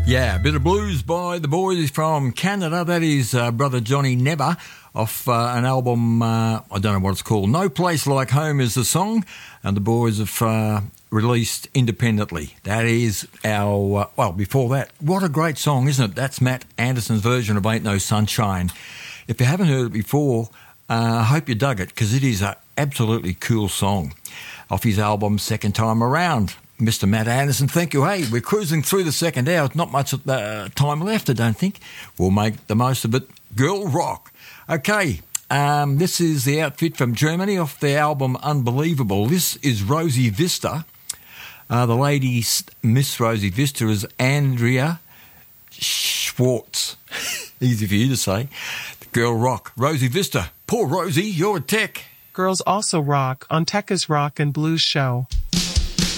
Yeah, a bit of blues by the boys from Canada. That is brother Johnny Nebber off an album, I don't know what it's called. No Place Like Home is the song, and the boys have released independently. That is our, well, before that, what a great song, isn't it? That's Matt Anderson's version of Ain't No Sunshine. If you haven't heard it before, I hope you dug it, because it is an absolutely cool song off his album Second Time Around. Mr. Matt Anderson, thank you. Hey, we're cruising through the second hour. Not much time left, I don't think. We'll make the most of it. Girl Rock. Okay, this is the outfit from Germany off their album Unbelievable. This is Rosie Vista. The lady, Miss Rosie Vista, is Andrea Schwartz. Easy for you to say. Girl Rock. Rosie Vista. Poor Rosie, you're a tech. Girls also rock on Tekka's Rock and Blues Show.